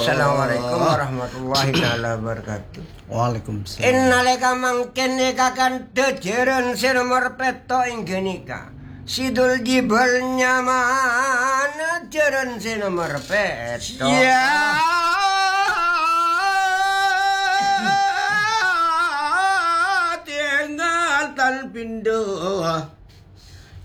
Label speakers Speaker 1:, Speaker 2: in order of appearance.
Speaker 1: Assalamualaikum warahmatullahi wabarakatuh.
Speaker 2: Waalaikumsalam.
Speaker 1: Innalika mangken nikakan tejeren sinomor peto inggenika. Sidul jibal nyaman jeren sinomor peto.
Speaker 2: Ya. Tinggal tan pindo.